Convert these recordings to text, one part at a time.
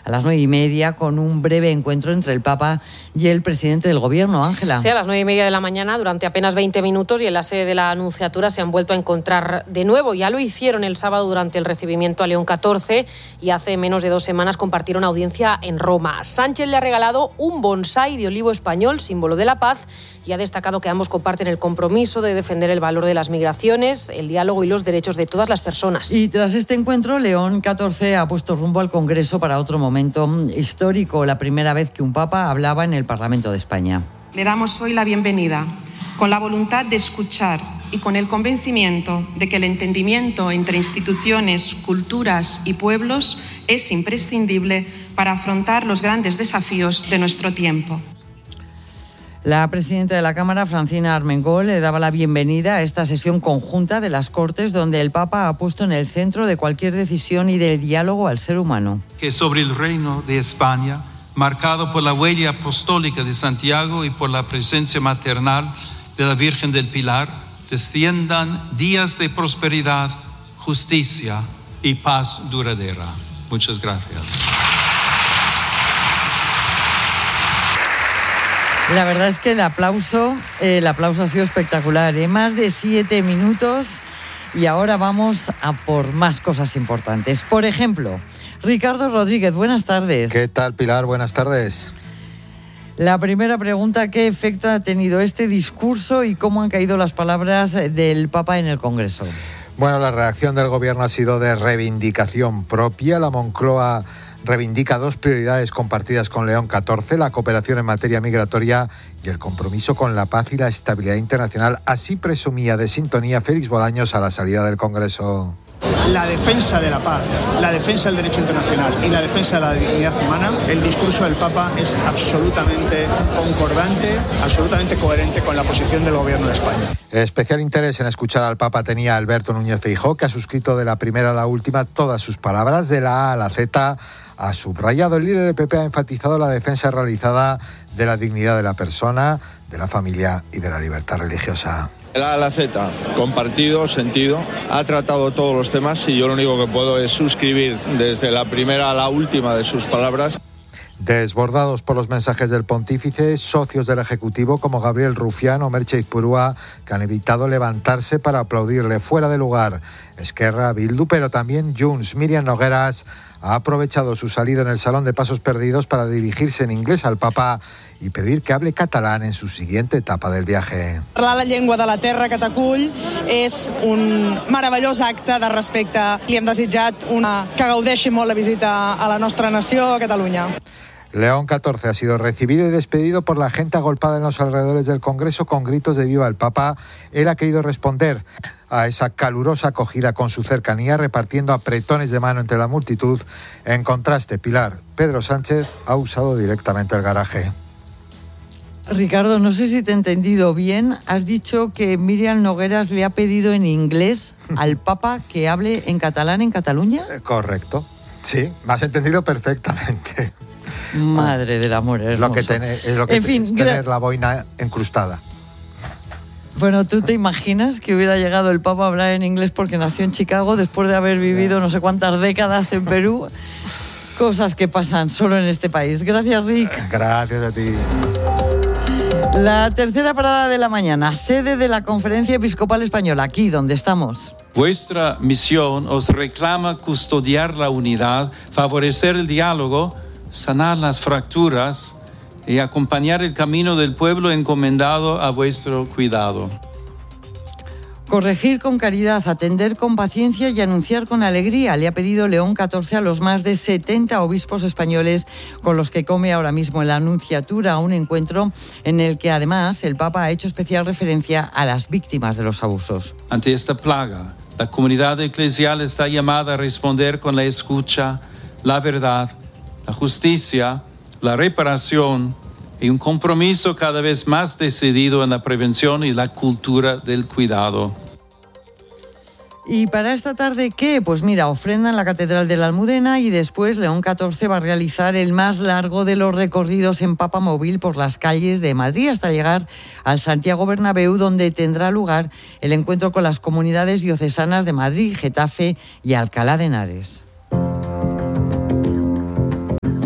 a las 9:30 con un breve encuentro entre el Papa y el presidente del Gobierno. Ángela. Sí, a las 9:30 de la mañana, durante apenas 20 minutos, y en la sede de la Anunciatura se han vuelto a encontrar de nuevo. Ya lo hicieron el sábado durante el recibimiento a León XIV y hace menos de 2 semanas compartieron audiencia en Roma. Sánchez le ha regalado un bonsái de olivo español, símbolo de la paz, y ha destacado que ambos comparten el compromiso de defender el valor de las migraciones, el diálogo y los derechos de todas las personas. Y tras este encuentro, León XIV ha puesto rumbo al Congreso para otro momento histórico, la primera vez que un papa hablaba en el Parlamento de España. Le damos hoy la bienvenida, con la voluntad de escuchar y con el convencimiento de que el entendimiento entre instituciones, culturas y pueblos es imprescindible para afrontar los grandes desafíos de nuestro tiempo. La presidenta de la Cámara, Francina Armengol, le daba la bienvenida a esta sesión conjunta de las Cortes, donde el Papa ha puesto en el centro de cualquier decisión y del diálogo al ser humano. Que sobre el reino de España, marcado por la huella apostólica de Santiago y por la presencia maternal de la Virgen del Pilar, desciendan días de prosperidad, justicia y paz duradera. Muchas gracias. La verdad es que el aplauso ha sido espectacular, ¿eh? Más de 7 minutos y ahora vamos a por más cosas importantes. Por ejemplo, Ricardo Rodríguez, buenas tardes. ¿Qué tal, Pilar? Buenas tardes. La primera pregunta, ¿qué efecto ha tenido este discurso y cómo han caído las palabras del Papa en el Congreso? Bueno, la reacción del Gobierno ha sido de reivindicación propia. La Moncloa reivindica 2 prioridades compartidas con León XIV, la cooperación en materia migratoria y el compromiso con la paz y la estabilidad internacional. Así presumía de sintonía Félix Bolaños a la salida del Congreso. La defensa de la paz, la defensa del derecho internacional y la defensa de la dignidad humana, el discurso del Papa es absolutamente concordante, absolutamente coherente con la posición del Gobierno de España. Especial interés en escuchar al Papa tenía Alberto Núñez Feijóo, que ha suscrito de la primera a la última todas sus palabras, de la A a la Z. Ha subrayado, el líder del PP ha enfatizado la defensa realizada de la dignidad de la persona, de la familia y de la libertad religiosa. El A a la Z, compartido, sentido, ha tratado todos los temas y yo lo único que puedo es suscribir desde la primera a la última de sus palabras. Desbordados por los mensajes del pontífice, socios del Ejecutivo como Gabriel Rufián o Merche Izpurúa, que han evitado levantarse para aplaudirle fuera de lugar. Esquerra, Bildu, pero también Junts. Míriam Nogueras ha aprovechado su salida en el Salón de Pasos Perdidos para dirigirse en inglés al Papa y pedir que hable catalán en su siguiente etapa del viaje. Parlar la llengua de la terra que t'acull és un meravellós acte de respecte. Li hem desitjat que gaudeixi molt la visita a la nostra nació, a Catalunya. León XIV ha sido recibido y despedido por la gente agolpada en los alrededores del Congreso con gritos de viva el Papa. Él ha querido responder a esa calurosa acogida con su cercanía, repartiendo apretones de mano entre la multitud. En contraste, Pilar, Pedro Sánchez ha usado directamente el garaje. Ricardo, no sé si te he entendido bien. Has dicho que Míriam Nogueras le ha pedido en inglés al Papa que hable en catalán en Cataluña. Correcto. Sí, me has entendido perfectamente. Madre del amor hermoso. Es lo que tener la boina encrustada. Bueno, ¿tú te imaginas que hubiera llegado el Papa a hablar en inglés porque nació en Chicago después de haber vivido no sé cuántas décadas en Perú? Cosas que pasan solo en este país. Gracias, Rick. Gracias a ti. La tercera parada de la mañana, sede de la Conferencia Episcopal Española, aquí donde estamos. Vuestra misión os reclama custodiar la unidad, favorecer el diálogo, sanar las fracturas y acompañar el camino del pueblo encomendado a vuestro cuidado. Corregir con caridad, atender con paciencia y anunciar con alegría, le ha pedido León XIV a los más de 70 obispos españoles con los que come ahora mismo en la Anunciatura, un encuentro en el que además el Papa ha hecho especial referencia a las víctimas de los abusos. Ante esta plaga, la comunidad eclesial está llamada a responder con la escucha, la verdad, la justicia, la reparación y un compromiso cada vez más decidido en la prevención y la cultura del cuidado. ¿Y para esta tarde qué? Pues mira, ofrenda en la Catedral de la Almudena y después León XIV va a realizar el más largo de los recorridos en papamóvil por las calles de Madrid hasta llegar al Santiago Bernabéu, donde tendrá lugar el encuentro con las comunidades diocesanas de Madrid, Getafe y Alcalá de Henares.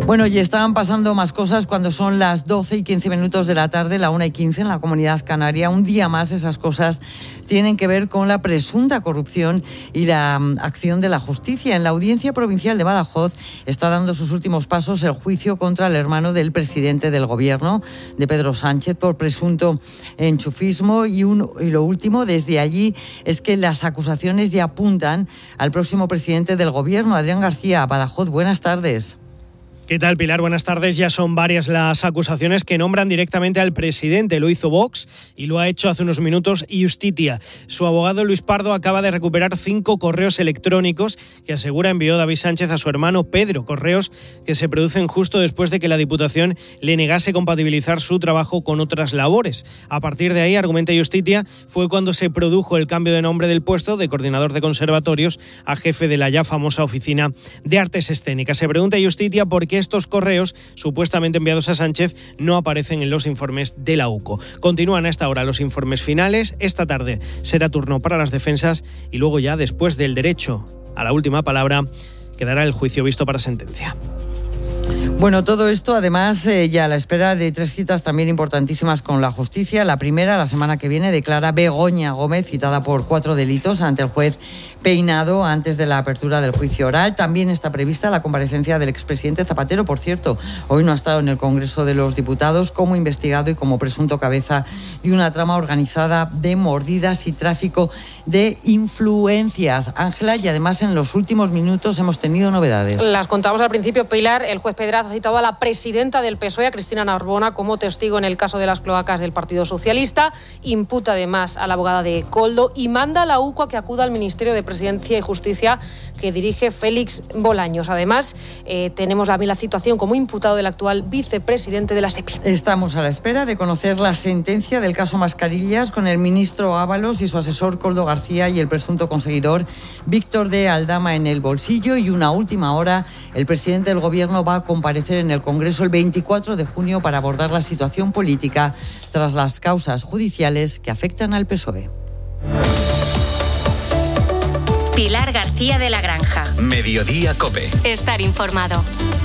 Bueno, y estaban pasando más cosas cuando son las 12 y 15 minutos de la tarde, la 1 y 15 en la Comunidad Canaria. Un día más esas cosas tienen que ver con la presunta corrupción y la acción de la justicia. En la Audiencia Provincial de Badajoz está dando sus últimos pasos el juicio contra el hermano del presidente del Gobierno, de Pedro Sánchez, por presunto enchufismo. Y lo último desde allí es que las acusaciones ya apuntan al próximo presidente del Gobierno, Adrián García. Badajoz, buenas tardes. ¿Qué tal, Pilar? Buenas tardes. Ya son varias las acusaciones que nombran directamente al presidente. Lo hizo Vox y lo ha hecho hace unos minutos Justitia. Su abogado Luis Pardo acaba de recuperar 5 correos electrónicos que asegura envió David Sánchez a su hermano Pedro. Correos que se producen justo después de que la Diputación le negase compatibilizar su trabajo con otras labores. A partir de ahí, argumenta Justitia, fue cuando se produjo el cambio de nombre del puesto de coordinador de conservatorios a jefe de la ya famosa Oficina de Artes Escénicas. Se pregunta Justitia por qué estos correos supuestamente enviados a Sánchez no aparecen en los informes de la UCO. Continúan a esta hora los informes finales. Esta tarde será turno para las defensas y luego ya después del derecho a la última palabra quedará el juicio visto para sentencia. Bueno, todo esto además ya a la espera de 3 citas también importantísimas con la justicia. La primera, la semana que viene, declara Begoña Gómez, citada por 4 delitos ante el juez Peinado antes de la apertura del juicio oral. También está prevista la comparecencia del expresidente Zapatero. Por cierto, hoy no ha estado en el Congreso de los Diputados como investigado y como presunto cabeza de una trama organizada de mordidas y tráfico de influencias. Ángela, y además en los últimos minutos hemos tenido novedades. Las contamos al principio, Pilar. El juez Pedraz ha citado a la presidenta del PSOE, a Cristina Narbona, como testigo en el caso de las cloacas del Partido Socialista. Imputa además a la abogada de Koldo y manda a la UCO a que acuda al Ministerio de Presidencia y Justicia que dirige Félix Bolaños. Además, tenemos también la situación como imputado del actual vicepresidente de la SEPI. Estamos a la espera de conocer la sentencia del caso Mascarillas con el ministro Ábalos y su asesor Koldo García y el presunto conseguidor Víctor de Aldama en el bolsillo. Y una última hora, el presidente del Gobierno va a comparecer en el Congreso el 24 de junio para abordar la situación política tras las causas judiciales que afectan al PSOE. Pilar García de la Granja. Mediodía COPE. Estar informado.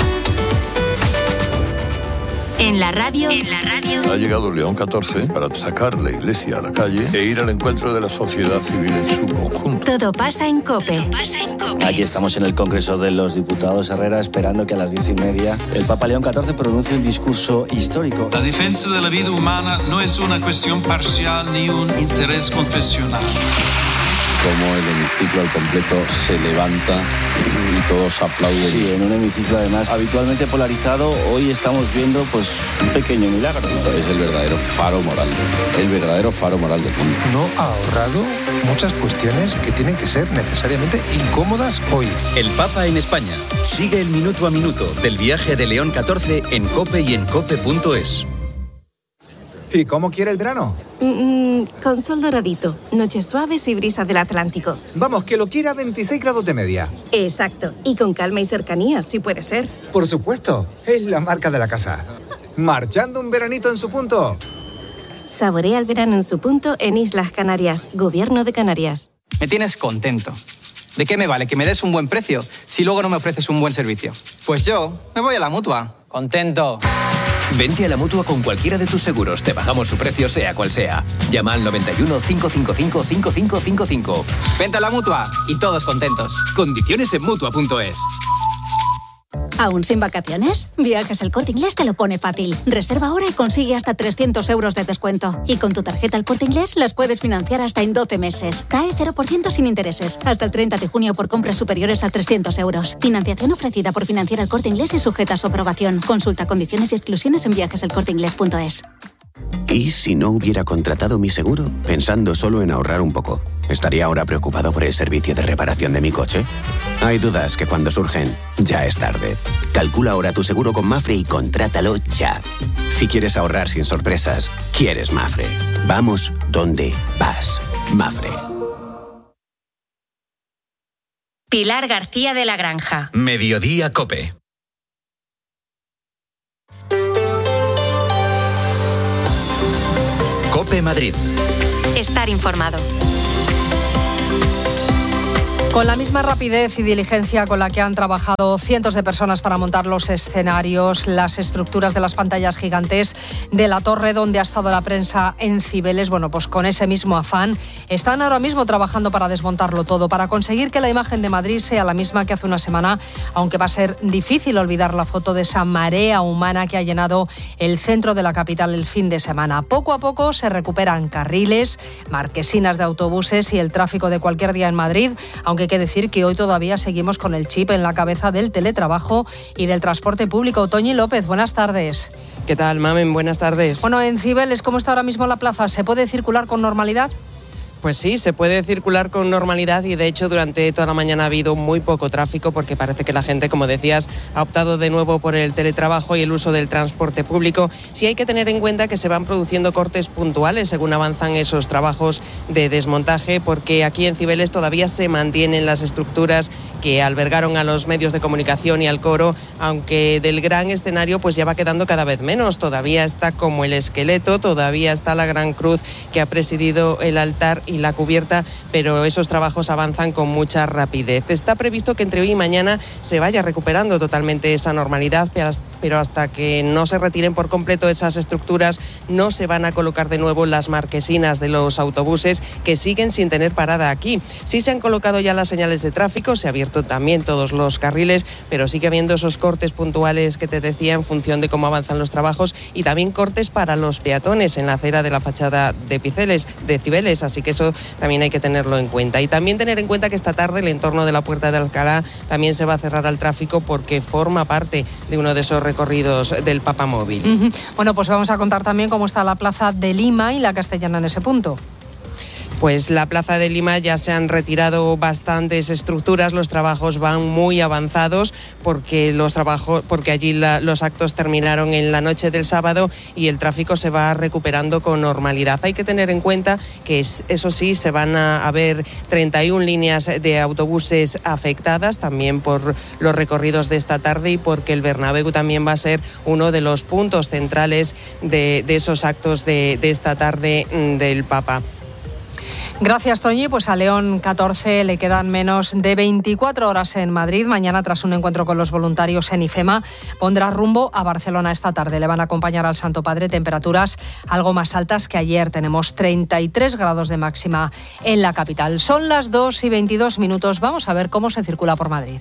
En la radio. Ha llegado León XIV para sacar la Iglesia a la calle e ir al encuentro de la sociedad civil en su conjunto. Todo pasa en COPE. Aquí estamos en el Congreso de los Diputados, Herrera, esperando que a las 10:30 el Papa León XIV pronuncie un discurso histórico. La defensa de la vida humana no es una cuestión parcial ni un interés confesional. Como el hemiciclo al completo se levanta y todos aplauden. Sí, en un hemiciclo además habitualmente polarizado, hoy estamos viendo pues un pequeño milagro. Es el verdadero faro moral del mundo. No ha ahorrado muchas cuestiones que tienen que ser necesariamente incómodas hoy. El Papa en España. Sigue el minuto a minuto del viaje de León XIV en COPE y en cope.es. ¿Y cómo quiere el verano? Con sol doradito, noches suaves y brisa del Atlántico. Vamos, que lo quiera a 26 grados de media. Exacto, y con calma y cercanía, si puede ser. Por supuesto, es la marca de la casa. Marchando un veranito en su punto. Saborea el verano en su punto en Islas Canarias, Gobierno de Canarias. Me tienes contento. ¿De qué me vale que me des un buen precio si luego no me ofreces un buen servicio? Pues yo me voy a la Mutua. Contento. Vente a la Mutua con cualquiera de tus seguros. Te bajamos su precio sea cual sea. Llama al 91 555 5555. Vente a la Mutua y todos contentos. Condiciones en Mutua.es. ¿Aún sin vacaciones? Viajes El Corte Inglés te lo pone fácil. Reserva ahora y consigue hasta 300 euros de descuento. Y con tu tarjeta El Corte Inglés las puedes financiar hasta en 12 meses. CAE 0% sin intereses. Hasta el 30 de junio por compras superiores a 300 euros. Financiación ofrecida por Financiera El Corte Inglés y sujeta a su aprobación. Consulta condiciones y exclusiones en viajeselcorteinglés.es. ¿Y si no hubiera contratado mi seguro? Pensando solo en ahorrar un poco. ¿Estaría ahora preocupado por el servicio de reparación de mi coche? Hay dudas que cuando surgen, ya es tarde. Calcula ahora tu seguro con Mafre y contrátalo ya. Si quieres ahorrar sin sorpresas, quieres Mafre. Vamos donde vas. Mafre. Pilar García de la Granja. Mediodía COPE. COPE Madrid. Estar informado. Con la misma rapidez y diligencia con la que han trabajado cientos de personas para montar los escenarios, las estructuras de las pantallas gigantes de la torre donde ha estado la prensa en Cibeles, bueno, pues con ese mismo afán están ahora mismo trabajando para desmontarlo todo, para conseguir que la imagen de Madrid sea la misma que hace una semana, aunque va a ser difícil olvidar la foto de esa marea humana que ha llenado el centro de la capital el fin de semana. Poco a poco se recuperan carriles, marquesinas de autobuses y el tráfico de cualquier día en Madrid, aunque hay que decir que hoy todavía seguimos con el chip en la cabeza del teletrabajo y del transporte público. Toñi López, buenas tardes. ¿Qué tal, Mamen? Buenas tardes. Bueno, en Cibeles, ¿cómo está ahora mismo la plaza? ¿Se puede circular con normalidad? Pues sí, se puede circular con normalidad y de hecho durante toda la mañana ha habido muy poco tráfico porque parece que la gente, como decías, ha optado de nuevo por el teletrabajo y el uso del transporte público. Sí hay que tener en cuenta que se van produciendo cortes puntuales según avanzan esos trabajos de desmontaje, porque aquí en Cibeles todavía se mantienen las estructuras que albergaron a los medios de comunicación y al coro, aunque del gran escenario pues ya va quedando cada vez menos. Todavía está como el esqueleto, todavía está la gran cruz que ha presidido el altar y la cubierta, pero esos trabajos avanzan con mucha rapidez. Está previsto que entre hoy y mañana se vaya recuperando totalmente esa normalidad, pero hasta que no se retiren por completo esas estructuras no se van a colocar de nuevo las marquesinas de los autobuses que siguen sin tener parada aquí. Sí se han colocado ya las señales de tráfico, se han abierto también todos los carriles, pero sigue habiendo esos cortes puntuales que te decía en función de cómo avanzan los trabajos y también cortes para los peatones en la acera de la fachada de Cibeles, así que eso también hay que tenerlo en cuenta. Y también tener en cuenta que esta tarde el entorno de la Puerta de Alcalá también se va a cerrar al tráfico porque forma parte de uno de esos recorridos del Papamóvil. Uh-huh. Bueno, pues vamos a contar también cómo está la Plaza de Lima y la Castellana en ese punto. Pues la Plaza de Lima ya se han retirado bastantes estructuras, los trabajos van muy avanzados porque allí los actos terminaron en la noche del sábado y el tráfico se va recuperando con normalidad. Hay que tener en cuenta que eso sí, se van a haber 31 líneas de autobuses afectadas también por los recorridos de esta tarde y porque el Bernabéu también va a ser uno de los puntos centrales de esos actos de esta tarde del Papa. Gracias, Toñi. Pues a León XIV le quedan menos de 24 horas en Madrid. Mañana, tras un encuentro con los voluntarios en IFEMA, pondrá rumbo a Barcelona esta tarde. Le van a acompañar al Santo Padre temperaturas algo más altas que ayer. Tenemos 33 grados de máxima en la capital. Son las 2:22. Vamos a ver cómo se circula por Madrid.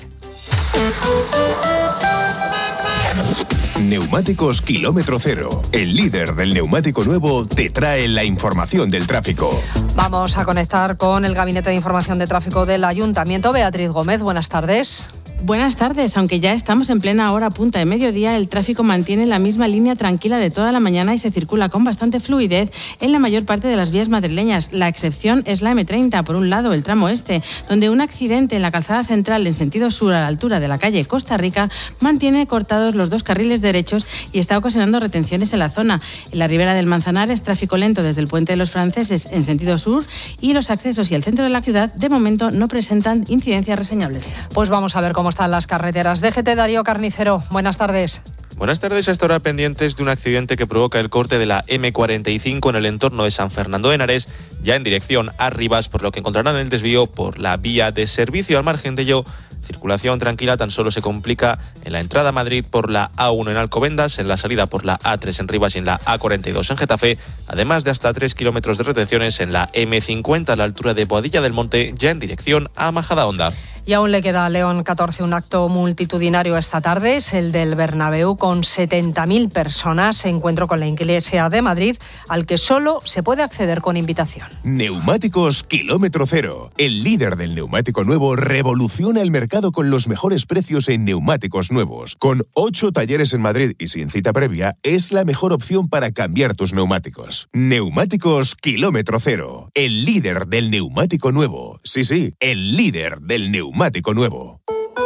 Neumáticos Kilómetro Cero, el líder del neumático nuevo, te trae la información del tráfico. Vamos a conectar con el Gabinete de Información de Tráfico del Ayuntamiento. Beatriz Gómez, buenas tardes. Buenas tardes. Aunque ya estamos en plena hora punta de mediodía, el tráfico mantiene la misma línea tranquila de toda la mañana y se circula con bastante fluidez en la mayor parte de las vías madrileñas. La excepción es la M30, por un lado el tramo este, donde un accidente en la calzada central en sentido sur a la altura de la calle Costa Rica mantiene cortados los dos carriles derechos y está ocasionando retenciones en la zona. En la ribera del Manzanares, tráfico lento desde el Puente de los Franceses en sentido sur y los accesos y el centro de la ciudad de momento no presentan incidencias reseñables. Pues vamos a ver cómo están las carreteras. DGT, Darío Carnicero, buenas tardes. Buenas tardes. Hasta ahora pendientes de un accidente que provoca el corte de la M45 en el entorno de San Fernando de Henares, ya en dirección a Rivas, por lo que encontrarán el desvío por la vía de servicio. Al margen de ello, circulación tranquila tan solo se complica en la entrada a Madrid por la A1 en Alcobendas, en la salida por la A3 en Rivas y en la A42 en Getafe, además de hasta 3 kilómetros de retenciones en la M50 a la altura de Boadilla del Monte, ya en dirección a Majadahonda. Y aún le queda a León XIV un acto multitudinario esta tarde, es el del Bernabéu, con 70.000 personas, encuentro con la Iglesia de Madrid, al que solo se puede acceder con invitación. Neumáticos Kilómetro Cero, el líder del neumático nuevo, revoluciona el mercado con los mejores precios en neumáticos nuevos. Con 8 talleres en Madrid y sin cita previa, es la mejor opción para cambiar tus neumáticos. Neumáticos Kilómetro Cero, el líder del neumático nuevo. Sí, el líder del neumático nuevo.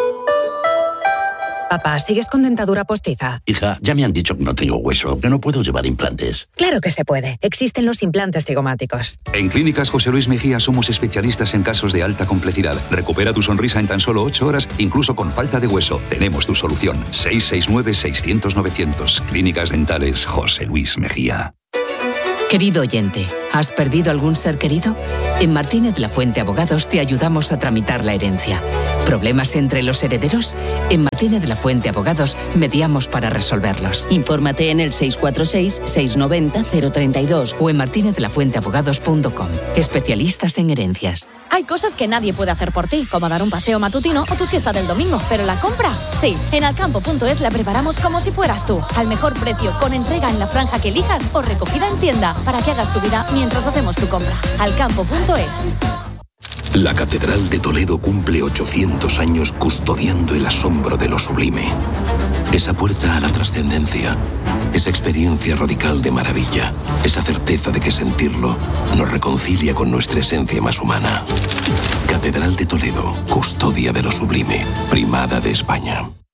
Papá, ¿sigues con dentadura postiza? Hija, ya me han dicho que no tengo hueso, que no puedo llevar implantes. Claro que se puede. Existen los implantes cigomáticos. En Clínicas José Luis Mejía somos especialistas en casos de alta complejidad. Recupera tu sonrisa en tan solo 8 horas, incluso con falta de hueso. Tenemos tu solución. 669-600-900. Clínicas Dentales José Luis Mejía. Querido oyente, ¿has perdido algún ser querido? En Martínez La Fuente Abogados te ayudamos a tramitar la herencia. ¿Problemas entre los herederos? En Martínez La Fuente Abogados mediamos para resolverlos. Infórmate en el 646-690-032 o en martinezlafuenteabogados.com. Especialistas en herencias. Hay cosas que nadie puede hacer por ti, como dar un paseo matutino o tu siesta del domingo, pero la compra, sí. En alcampo.es la preparamos como si fueras tú, al mejor precio, con entrega en la franja que elijas o recogida en tienda, para que hagas tu vida mientras hacemos tu compra. Alcampo.es. La Catedral de Toledo cumple 800 años custodiando el asombro de lo sublime. Esa puerta a la trascendencia, esa experiencia radical de maravilla, esa certeza de que sentirlo nos reconcilia con nuestra esencia más humana. Catedral de Toledo, custodia de lo sublime, primada de España.